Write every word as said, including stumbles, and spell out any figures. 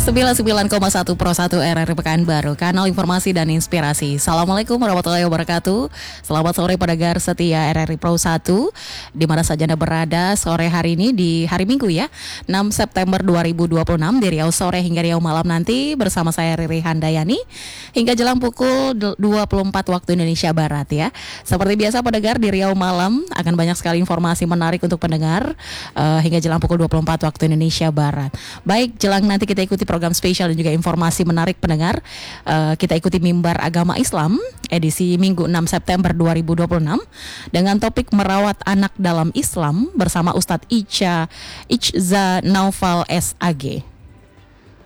sembilan puluh sembilan koma satu Pro satu R R I Pekanbaru, kanal informasi dan inspirasi. Assalamualaikum warahmatullahi wabarakatuh. Selamat sore pendengar setia R R I Pro satu, di mana saja Anda berada sore hari ini di hari Minggu ya, enam September dua ribu dua puluh enam, di Riau sore hingga Riau malam nanti bersama saya Riri Handayani hingga jelang pukul dua puluh empat waktu Indonesia Barat ya. Seperti biasa pendengar, di Riau malam akan banyak sekali informasi menarik untuk pendengar uh, hingga jelang pukul dua puluh empat waktu Indonesia Barat. Baik, jelang nanti kita ikuti program spesial dan juga informasi menarik pendengar. Uh, kita ikuti Mimbar Agama Islam edisi Minggu enam September dua ribu dua puluh enam dengan topik merawat anak dalam Islam bersama Ustadz Ica Ichza Naufal S A G.